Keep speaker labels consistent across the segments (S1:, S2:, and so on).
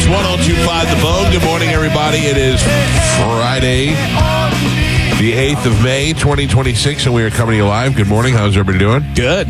S1: 1025 The Bone. Good morning, everybody. It is Friday, the 8th of May, 2026, and we are coming to you live. Good morning. How's everybody doing?
S2: Good.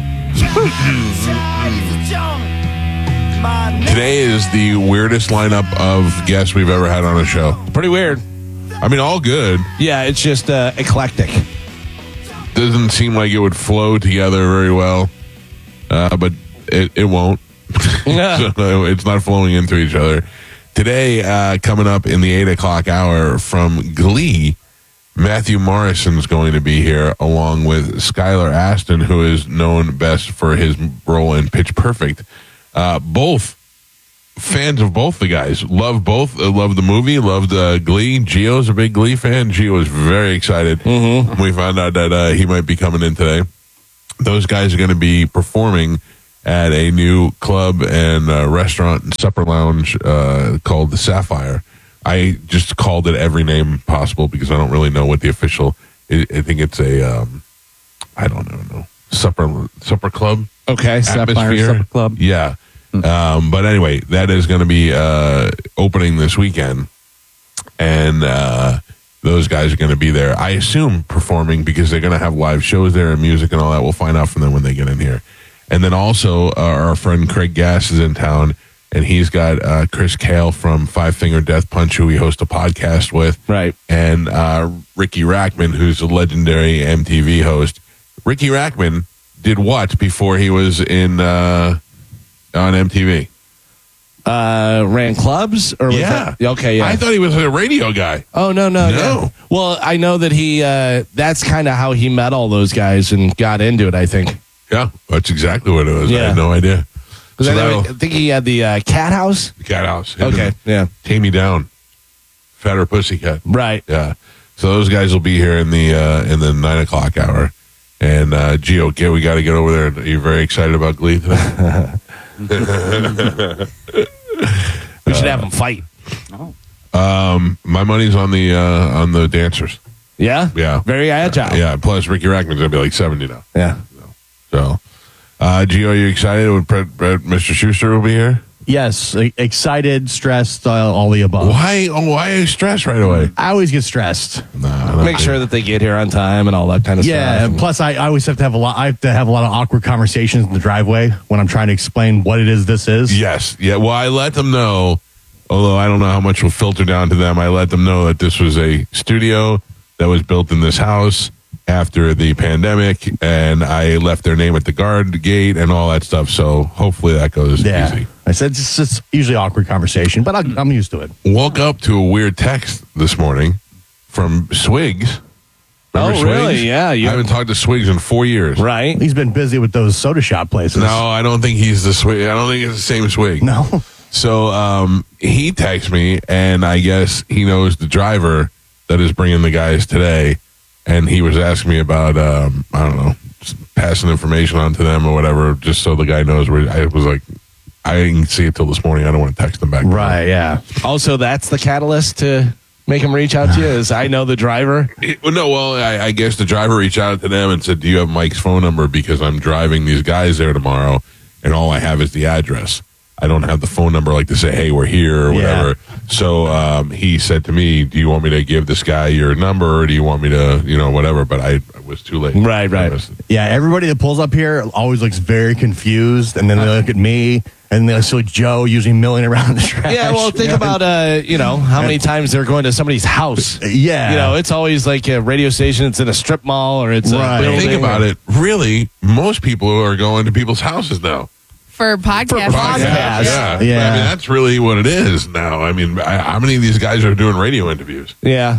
S1: Today is the weirdest lineup of guests we've ever had on a show.
S2: Pretty weird.
S1: I mean, all good.
S2: Yeah, it's just eclectic.
S1: Doesn't seem like it would flow together very well, but it won't.
S2: Yeah.
S1: So it's not flowing into each other. Today, coming up in the 8 o'clock hour from Glee, Matthew Morrison's going to be here along with Skylar Astin, who is known best for his role in Pitch Perfect. Both fans of both the guys. Love both. Love the movie. Loved Glee. Gio's a big Glee fan. Gio was very excited when we found out that he might be coming in today. Those guys are going to be performing at a new club and restaurant and supper lounge called the Sapphire. I just called it every name possible because I don't really know what the official. I think it's a I don't know supper club.
S2: Okay, Sapphire
S1: atmosphere.
S2: Supper Club.
S1: Yeah, but anyway, that is going to be opening this weekend, and those guys are going to be there. I assume performing because they're going to have live shows there and music and all that. We'll find out from them when they get in here. And then also our friend Craig Gass is in town, and he's got Chris Kale from Five Finger Death Punch, who we host a podcast with.
S2: Right.
S1: And Ricky Rackman, who's a legendary MTV host. Ricky Rackman did what before he was on MTV?
S2: Ran clubs? Or was that? Okay, yeah.
S1: I thought he was a radio guy.
S2: Oh, no. Yeah. Well, I know that he, that's kind of how he met all those guys and got into it, I think.
S1: Yeah, that's exactly what it was.
S2: Yeah.
S1: I had no idea.
S2: I think he had the Cat House.
S1: The Cat House.
S2: Okay, yeah.
S1: Tame Me Down. Fatter Pussycat.
S2: Right.
S1: Yeah. So those guys will be here in the 9 o'clock hour. And Gio, we got to get over there. Are you very excited about Glee today?
S2: We should have them fight.
S1: My money's on the dancers.
S2: Yeah?
S1: Yeah.
S2: Very agile.
S1: Yeah. Plus Ricky Rackman's gonna be like 70 now.
S2: Yeah.
S1: So, Gio, are you excited when Mr. Schuster will be here?
S3: Yes, excited, stressed, all the above.
S1: Why? Oh, why are you stressed right away?
S3: I always get stressed.
S2: Make sure that they get here on time and all that kind of
S3: Yeah,
S2: stuff.
S3: and plus I always have to have a lot. I have to have a lot of awkward conversations in the driveway when I'm trying to explain what it is this is.
S1: Yes. Yeah. Well, I let them know, although I don't know how much will filter down to them. I let them know that this was a studio that was built in this house after the pandemic, and I left their name at the guard gate and all that stuff. So hopefully that goes easy.
S3: I said it's just usually awkward conversation, but I'm used to it.
S1: Woke up to a weird text this morning from Swigs. Remember
S2: really?
S1: Swigs?
S2: Yeah.
S1: I haven't talked to Swigs in 4 years.
S2: Right.
S3: He's been busy with those soda shop places.
S1: No, I don't think he's the Swig. I don't think it's the same Swig.
S3: No.
S1: So he texts me, and I guess he knows the driver that is bringing the guys today. And he was asking me about, I don't know, passing information on to them or whatever, just so the guy knows where. I was like, I didn't see it till this morning. I don't want to text them back.
S3: Right, yeah.
S2: Also, that's the catalyst to make him reach out to you, is I know the driver.
S1: I guess the driver reached out to them and said, do you have Mike's phone number? Because I'm driving these guys there tomorrow, and all I have is the address. I don't have the phone number like to say, hey, we're here or whatever. Yeah. So he said to me, do you want me to give this guy your number or do you want me to, whatever? But I was too late.
S3: Right. Yeah, everybody that pulls up here always looks very confused. And then they look at me and they see Joe usually milling around the trash.
S2: Yeah, well, think about, how many times they're going to somebody's house.
S3: Yeah.
S2: It's always like a radio station. It's in a strip mall or it's a building.
S1: Think about it. Really, most people are going to people's houses now.
S4: For podcasts.
S1: Yeah. I mean, that's really what it is now. I mean, how many of these guys are doing radio interviews?
S2: Yeah.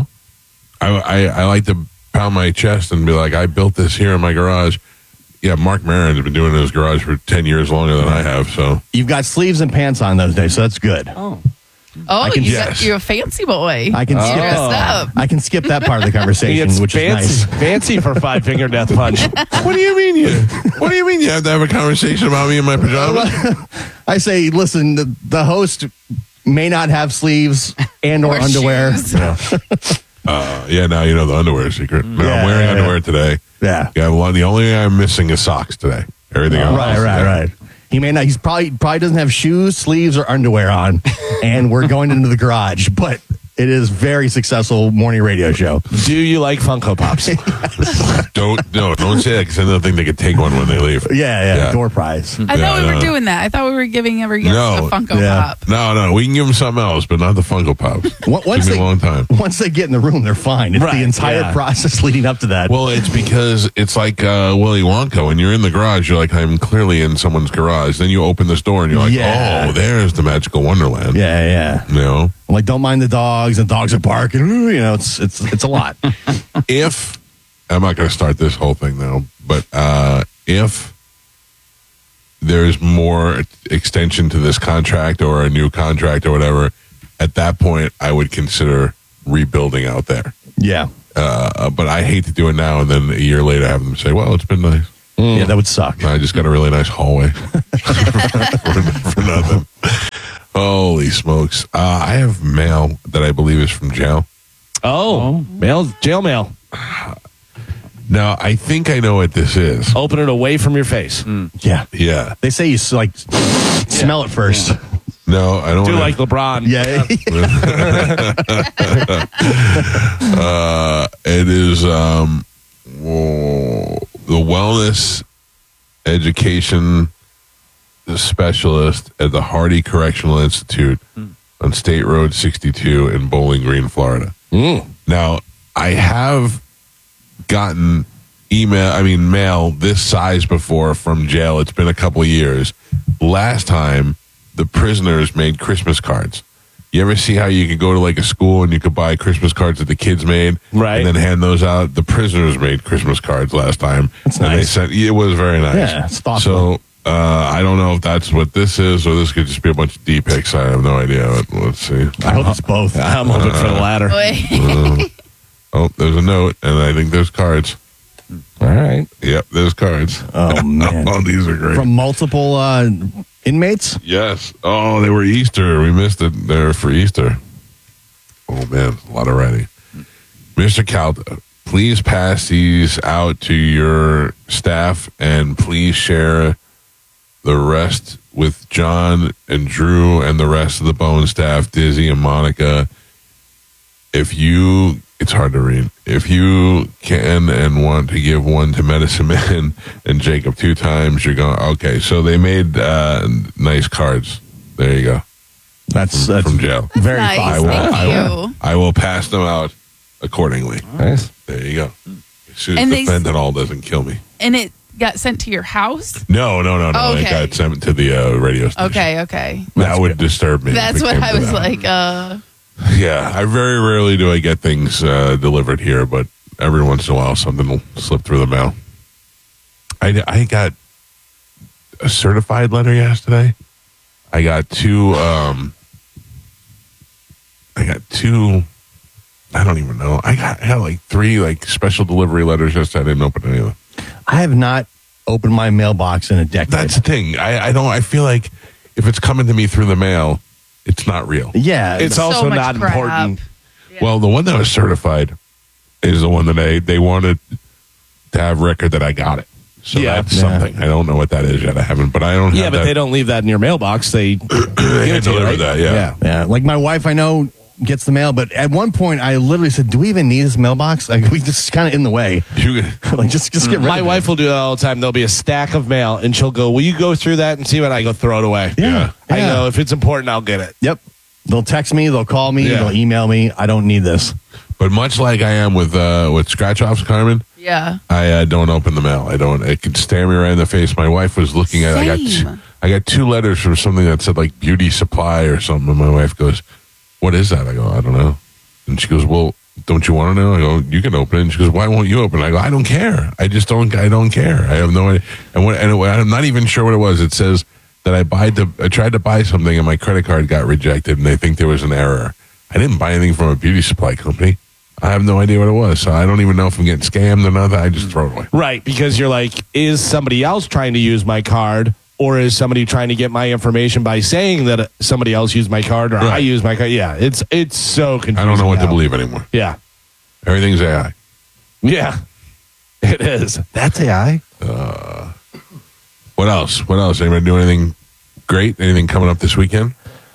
S1: I like to pound my chest and be like, I built this here in my garage. Yeah, Mark Maron's been doing it in his garage for 10 years longer than I have. So
S3: you've got sleeves and pants on those days, so that's good.
S4: You're a fancy boy.
S3: I can
S4: dressed up.
S3: I can skip that part of the conversation, which
S2: fancy,
S3: is nice.
S2: Fancy for Five Finger Death Punch.
S1: What do you mean you have to have a conversation about me in my pajamas?
S3: I say, listen, the host may not have sleeves and or underwear.
S1: Now you know the underwear secret. I'm wearing underwear today.
S3: Yeah.
S1: The only thing I'm missing is socks today. Everything else.
S3: Right. He may not. He's probably doesn't have shoes, sleeves, or underwear on, and we're going into the garage. But it is very successful morning radio show.
S2: Do you like Funko Pops?
S1: Don't say that because I don't think they could take one when they leave.
S3: Yeah. Door prize.
S4: I thought we were doing that. I thought we were giving every guest a Funko Pop.
S1: No, we can give them something else, but not the Funko Pops.
S3: Once
S1: Took me a long time.
S3: Once they get in the room, they're fine. It's the entire process leading up to that.
S1: Well, it's because it's like Willy Wonka. When you're in the garage, you're like, I'm clearly in someone's garage. Then you open this door and you're like, oh, there's the magical wonderland.
S3: Yeah.
S1: You know?
S3: I'm like, don't mind the dogs. The dogs are barking. You know, it's a lot.
S1: If I'm not going to start this whole thing now, but if there's more extension to this contract or a new contract or whatever, at that point, I would consider rebuilding out there.
S3: Yeah.
S1: But I hate to do it now and then a year later have them say, well, it's been nice.
S3: Yeah, that would suck.
S1: I just got a really nice hallway for nothing. Holy smokes. I have mail that I believe is from jail.
S2: Oh, jail mail.
S1: Now, I think I know what this is.
S2: Open it away from your face.
S3: Yeah.
S1: Yeah.
S3: They say you smell it first.
S1: No, I don't
S2: Do
S1: wanna-
S2: like LeBron.
S3: Yeah.
S1: It is the wellness education specialist at the Hardy Correctional Institute on State Road 62 in Bowling Green, Florida. Now, I have gotten mail this size before from jail. It's been a couple of years. Last time, the prisoners made Christmas cards. You ever see how you could go to like a school and you could buy Christmas cards that the kids made,
S2: right,
S1: and then hand those out? The prisoners made Christmas cards last time.
S3: That's
S1: and
S3: nice.
S1: It was very nice.
S3: Yeah, it's thoughtful.
S1: So I don't know if that's what this is, or this could just be a bunch of D-pics. I have no idea. Let's see.
S3: I hope it's both.
S2: I'm hoping for the latter.
S1: Oh, there's a note, and I think there's cards.
S2: All right.
S1: Yep, there's cards.
S3: Oh, man.
S1: Oh, these are great.
S3: From multiple inmates?
S1: Yes. Oh, they were Easter. We missed it there for Easter. Oh, man. A lot of writing. Mr. Calda, please pass these out to your staff and please share the rest with John and Drew and the rest of the Bone staff, Dizzy and Monica. It's hard to read. If you can and want to give one to Medicine Man and Jacob 2 times, you're going, okay. So they made nice cards. There you go.
S3: That's
S1: From jail.
S3: very
S4: nice.
S3: thoughtful.
S4: Thank you.
S1: I will pass them out accordingly.
S2: Nice.
S1: There you go. As soon as
S4: And
S1: the fentanyl doesn't kill me.
S4: And it got sent to your house?
S1: No.
S4: Okay.
S1: It got sent to the radio station.
S4: Okay.
S1: That would disturb me.
S4: That's
S1: if it
S4: what
S1: came
S4: I
S1: to
S4: was
S1: that.
S4: like,
S1: Yeah, I very rarely do I get things delivered here, but every once in a while something will slip through the mail. I got a certified letter yesterday. I got two. I don't even know. I had like 3 like special delivery letters yesterday. I didn't open any of them.
S3: I have not opened my mailbox in a decade.
S1: That's the thing. I feel like if it's coming to me through the mail, it's not real.
S3: Yeah.
S2: It's
S4: so
S2: also
S4: much
S2: not
S4: crap.
S2: important.
S1: Well, the one that was certified is the one that they wanted to have record that I got it. So
S2: Yeah.
S1: that's something. I don't know what that is yet. I haven't, but I don't have
S2: Yeah, but
S1: that.
S2: they don't leave that in your mailbox. They give
S1: They
S2: it to you,
S1: deliver
S2: right?
S1: that, yeah.
S3: Yeah. Like my wife, I know, gets the mail, but at one point I literally said, do we even need this mailbox? Like, we just kind of in the way.
S1: You-
S3: Like, just get rid of
S2: My
S3: it.
S2: wife will do that all the time. There'll be a stack of mail, and she'll go, will you go through that and see what I go throw it away?
S3: Yeah.
S2: I
S3: Yeah.
S2: know. If it's important, I'll get it.
S3: Yep. They'll text me, they'll call me,
S2: Yeah.
S3: they'll email me. I don't need this.
S1: But much like I am with scratch offs, Carmen,
S4: Yeah.
S1: I don't open the mail. I don't. It could stare me right in the face. My wife was looking at it.
S4: Same.
S1: I got 2 letters from something that said like beauty supply or something. And my wife goes, "What is that?" I go, "I don't know." And she goes, "Well, don't you want to know?" I go, "You can open it." And she goes, "Why won't you open it?" I go, "I don't care. I just don't. I don't care. I have no idea." I'm not even sure what it was. It says that I tried to buy something and my credit card got rejected, and they think there was an error. I didn't buy anything from a beauty supply company. I have no idea what it was, so I don't even know if I'm getting scammed or not. I just throw it away.
S2: Right, because you're like, is somebody else trying to use my card, or is somebody trying to get my information by saying that somebody else used my card or I
S1: Right.
S2: use my card? Yeah, it's so confusing.
S1: I don't know what to
S2: now.
S1: believe anymore.
S2: Yeah,
S1: Everything's AI.
S2: yeah, it is. That's AI.
S1: What else? Anybody do anything great? Anything coming up this weekend?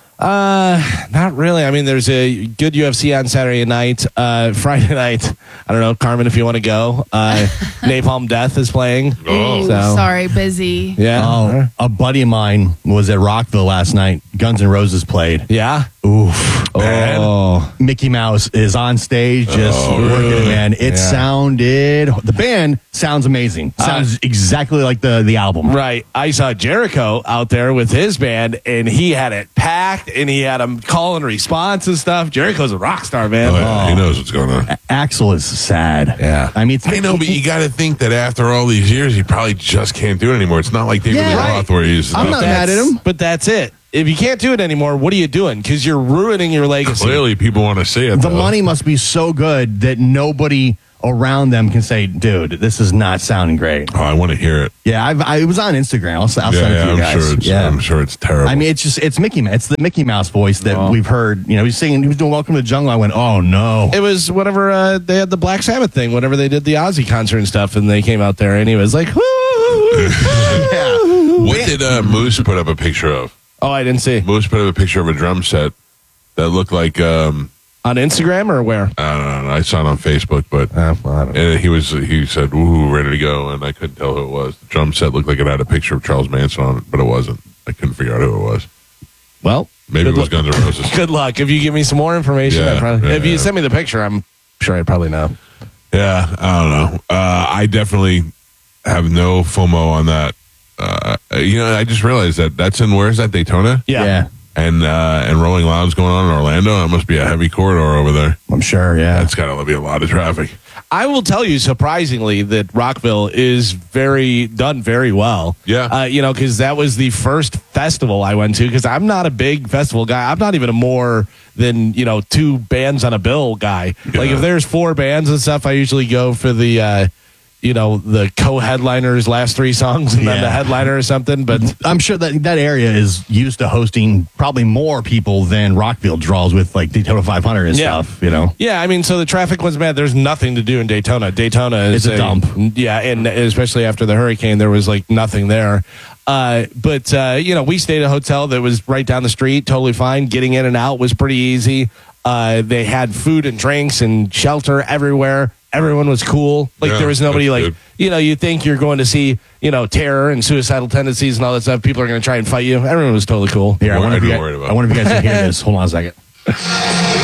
S2: Not really. I mean, there's a good UFC on Saturday night. Friday night, I don't know, Carmen, if you want to go. Napalm Death is playing.
S4: Ooh, sorry, busy.
S2: Yeah.
S3: Oh, a buddy of mine was at Rockville last night. Guns N' Roses played.
S2: Yeah.
S3: Oof.
S1: Man.
S3: Oh, Mickey Mouse is on stage just working it, man. It sounded, the band sounds amazing. Sounds exactly like the album.
S2: Right. I saw Jericho out there with his band, and he had it packed, and he had them call and response and stuff. Jericho's a rock star, man.
S1: Oh, yeah. He knows what's going on.
S3: Axel is sad.
S2: Yeah.
S3: I mean,
S1: I know, but you got to think that after all these years, he probably just can't do it anymore. It's not like David Lee Roth where he's.
S3: I'm not mad at him.
S2: But that's it. If you can't do it anymore, what are you doing? Because you're ruining your legacy.
S1: Clearly, people want to see it.
S3: The money must be so good that nobody around them can say, dude, this is not sounding great.
S1: Oh, I want to hear it.
S3: Yeah, I was on Instagram. I'll send it to you guys.
S1: I'm sure it's terrible.
S3: I mean, it's Mickey Mouse. It's the Mickey Mouse voice that we've heard. You know, he's doing Welcome to the Jungle. I went, oh no.
S2: It was whenever they had the Black Sabbath thing, whenever they did the Ozzy concert and stuff, and they came out there, and he was like, woo.
S3: Yeah.
S1: What did Moose put up a picture of?
S2: Oh, I didn't see.
S1: Moose put up a picture of a drum set that looked like
S2: on Instagram or where?
S1: I don't know. I saw it on Facebook, but
S2: Well, I don't know.
S1: and he said, "Ooh, ready to go," and I couldn't tell who it was. The drum set looked like it had a picture of Charles Manson on it, but it wasn't. I couldn't figure out who it was.
S2: Well,
S1: Maybe it was Guns N' Roses.
S2: good luck. If you give me some more information, if you send me the picture, I'm sure I'd probably know.
S1: Yeah, I don't know. I definitely have no FOMO on that. I just realized that's in, where's that, Daytona?
S2: Yeah.
S1: And Rolling Loud's going on in Orlando. That must be a heavy corridor over there.
S3: I'm sure, yeah.
S1: That's got to be a lot of traffic.
S2: I will tell you, surprisingly, that Rockville is done very well.
S1: Yeah.
S2: Because that was the first festival I went to, because I'm not a big festival guy. I'm not even a more than, 2 bands on a bill guy.
S1: Yeah.
S2: Like, if there's 4 bands and stuff, I usually go for the co-headliners last 3 songs and then the headliner or something. But
S3: I'm sure that area is used to hosting probably more people than Rockville draws with like Daytona 500 and stuff,
S2: Yeah, I mean, so the traffic was bad. There's nothing to do in Daytona. Daytona is
S3: a dump.
S2: Yeah, and especially after the hurricane, there was like nothing there. But we stayed at a hotel that was right down the street, totally fine. Getting in and out was pretty easy. They had food and drinks and shelter everywhere. Everyone was cool. Like, there was nobody like, you think you're going to see, terror and suicidal tendencies and all that stuff. People are going to try and fight you. Everyone was totally cool.
S3: Here, I wonder if you guys can hear this. Hold on a second.